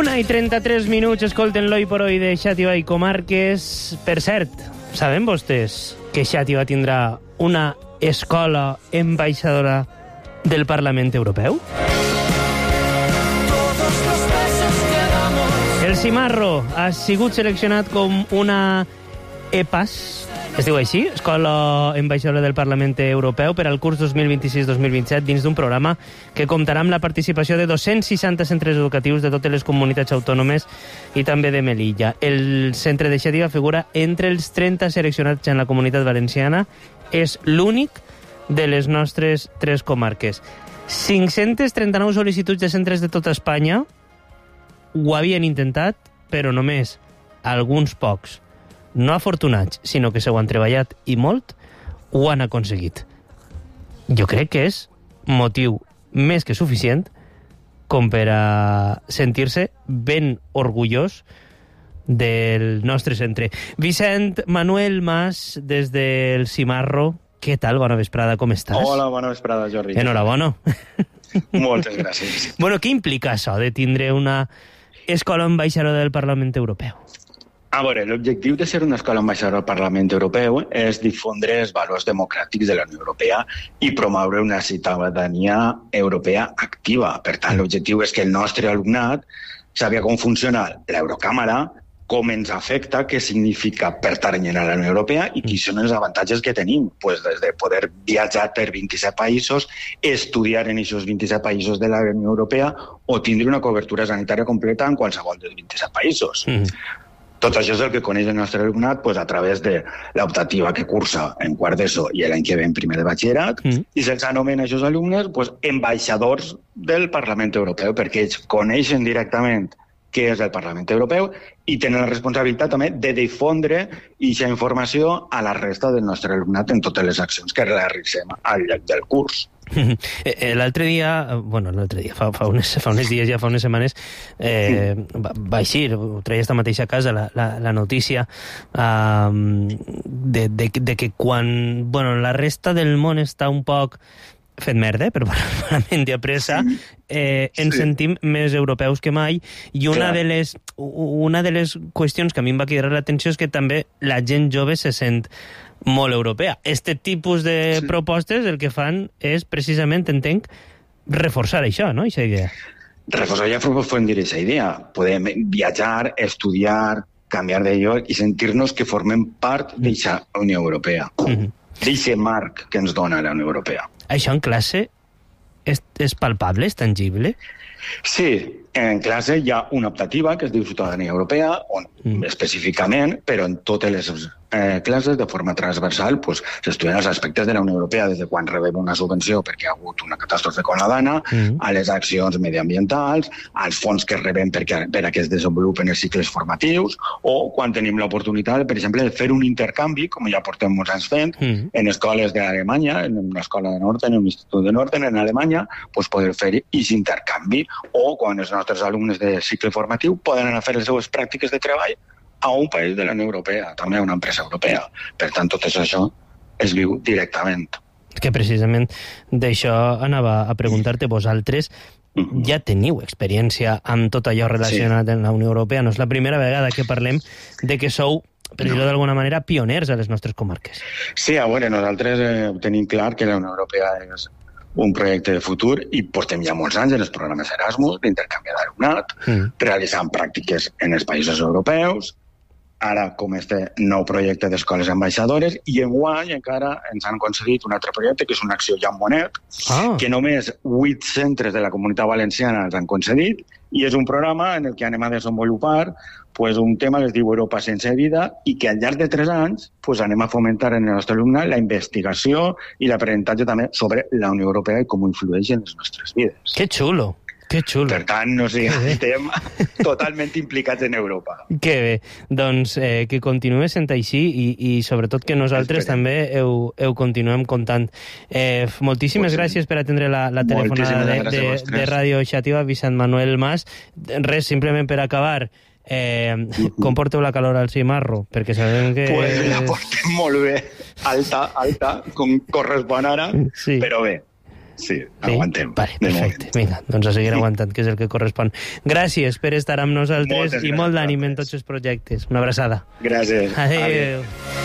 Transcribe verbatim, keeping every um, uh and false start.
Una i trenta-tres minuts, escolten l'Oi por Hoy de Xàtiva i Comarques. Per cert, saben vostès que Xàtiva tindrà una escola ambaixadora del Parlament Europeu? El Cimarro ha sigut seleccionat com una E P A S, es diu així, Escola Ambaixadora del Parlament Europeu, per al curs dos mil vint-i-sis dos mil vint-i-set, dins d'un programa que comptarà amb la participació de dos-cents seixanta centres educatius de totes les comunitats autònomes i també de Melilla. El centre de Xàtiva figura entre els trenta seleccionats en la Comunitat Valenciana. És l'únic de les nostres tres comarques. cinc-centes trenta-nou sol·licituds de centres de tota Espanya ho havien intentat, però només alguns pocs, no afortunats, sinó que s'ho han treballat i molt, ho han aconseguit. Jo crec que és motiu més que suficient com per a sentir-se ben orgullós del nostre centre. Vicent Manuel Mas, des del Cimarro, què tal? Bona vesprada, com estàs? Hola, bona vesprada, Jordi. Enhorabona. Moltes gràcies. Bueno, què implica això de tindre una escola ambaixadora del Parlament Europeu? A veure, l'objectiu de ser una escola ambaixadora al Parlament Europeu és difondre els valors democràtics de la Unió Europea i promoure una ciutadania europea activa. Per tant, l'objectiu és que el nostre alumnat sàpiga com funciona l'Eurocàmera, com ens afecta, què significa pertànyer a la Unió Europea i quins són els avantatges que tenim. Pues des de poder viatjar per vint-i-set països, estudiar en aquests vint-i-set països de la Unió Europea o tindre una cobertura sanitària completa en qualsevol dels vint-i-set països. Mm. Tot això és el que coneix el nostre alumnat pues, a través de l'optativa que cursa en quart d'ESO i l'any que ve en primer de batxillerat, mm. i se'ls anomena aquests alumnes pues, ambaixadors del Parlament Europeu, perquè ells coneixen directament què és el Parlament Europeu i tenen la responsabilitat també de difondre aquesta informació a la resta del nostre alumnat en totes les accions que realitzem al llarg del curs. L'altre dia, bueno, l'altre dia, fa, fa, unes, fa unes dies, ja fa unes setmanes, eh, va, va eixir, ho treia esta mateixa casa, la, la, la notícia um, de, de, de que quan bueno, la resta del món està un poc fet merda, però malament i a pressa, eh, ens sí. sentim més europeus que mai, i una de, les, una de les qüestions que a mi em va cridar l'atenció és que també la gent jove se sent molt europea. Este tipus de sí. propostes el que fan és, precisament, entenc, reforçar això, no?, aquesta idea. Reforçar i aprofundir aquesta idea. Podem viatjar, estudiar, canviar de lloc i sentir-nos que formem part d'aquesta Unió Europea. Mm-hmm. D'aquest marc que ens dona la Unió Europea. Això en classe és, és palpable, és tangible? Sí, en classe hi ha una optativa que es diu Ciutadania Europea, on mm. específicament, però en totes les eh, classes, de forma transversal, pues, s'estudien els aspectes de la Unió Europea, des de quan rebem una subvenció perquè hi ha hagut una catàstrofe com la Dana, mm. a les accions mediambientals, als fons que rebem perquè, per a que es desenvolupen els cicles formatius, o quan tenim l'oportunitat, per exemple, de fer un intercanvi, com ja portem molts anys fent, mm. en escoles d'Alemanya, en una escola de Norden, en un institut de Norden, en Alemanya, pues, poder fer aquest intercanvi, o quan els nostres alumnes de cicle formatiu poden anar a fer les seues pràctiques de treball a un país de la Unió Europea, també a una empresa europea. Per tant, tot això es viu directament. Que precisament d'això anava a preguntar-te, vosaltres mm-hmm. ja teniu experiència amb tot allò relacionat sí. amb la Unió Europea. No és la primera vegada que parlem de que sou, per dir-ho d'alguna manera, pioners a les nostres comarques. Sí, a veure, nosaltres eh, tenim clar que la Unió Europea és un projecte de futur i portem ja molts anys en els programes Erasmus, d'intercanvi d'alumnat, mm. realitzant pràctiques en els països europeus, ara com este nou projecte d'escoles ambaixadores, i enguany encara ens han concedit un altre projecte, que és una acció Jean Monnet, ah. que només vuit centres de la Comunitat Valenciana ens han concedit, i és un programa en el que anem a desenvolupar pues, un tema que es diu Europa sense vida i que al llarg de tres anys pues, anem a fomentar en el nostre alumnat la investigació i l'aprenentatge també sobre la Unió Europea i com influeix en les nostres vides. Que xulo! Que xulo. Per tant, no sé, estem totalment implicats en Europa. Que bé. Doncs eh, que continuï sent així i, i sobretot que nosaltres Esperem. també heu, heu continuem comptant. Eh, moltíssimes pues, gràcies per atendre la, la telefonada de, de, de Ràdio Xàtiva, Vicent Manuel Mas. Res, simplement per acabar, eh, com porteu la calor al Cimarro? Perquè sabem que... Pues la portem molt bé. Alta, alta, com correspon ara, sí. però bé. sí, aguantem. Vale, perfecte. Vinga, doncs a seguir aguantant, que és el que correspon. Gràcies per estar amb nosaltres. Moltes i molt d'ànim en tots els projectes. Una abraçada. Gràcies. Adéu. Adéu.